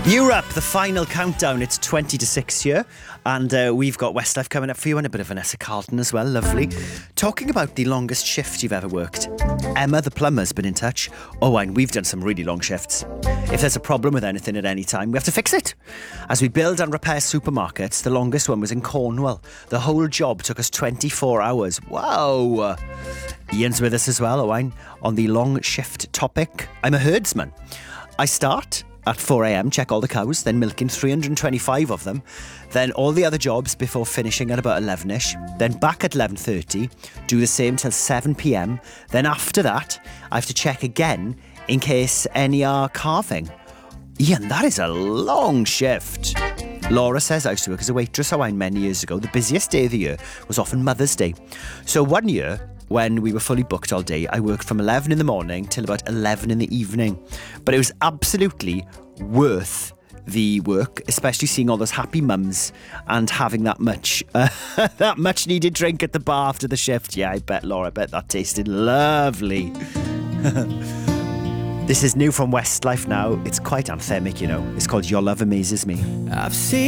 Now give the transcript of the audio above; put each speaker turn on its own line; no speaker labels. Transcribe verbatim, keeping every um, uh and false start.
Europe, the final countdown. It's twenty to six here, and uh, we've got Westlife coming up for you, and a bit of Vanessa Carlton as well. Lovely. Talking about the longest shift you've ever worked. Emma, the plumber's been in touch. Oh, and we've done some really long shifts. If there's a problem with anything at any time, we have to fix it. As we build and repair supermarkets, the longest one was in Cornwall. The whole job took us twenty-four hours. Wow. Ian's with us as well, Owain, on the long shift topic. I'm a herdsman. I start at four a.m, check all the cows, then milking three hundred twenty-five of them, then all the other jobs before finishing at about eleven-ish, then back at eleven thirty, do the same till seven p.m, then after that, I have to check again in case any are calving. Ian, that is a long shift. Laura says I used to work as a waitress Owain many years ago. The busiest day of the year was often Mother's Day. So one year, when we were fully booked all day, I worked from eleven in the morning till about eleven in the evening. But it was absolutely worth the work, especially seeing all those happy mums and having that much uh, that much needed drink at the bar after the shift. Yeah, I bet, Laura, I bet that tasted lovely. This is new from Westlife now. It's quite anthemic, you know. It's called Your Love Amazes Me.
I've seen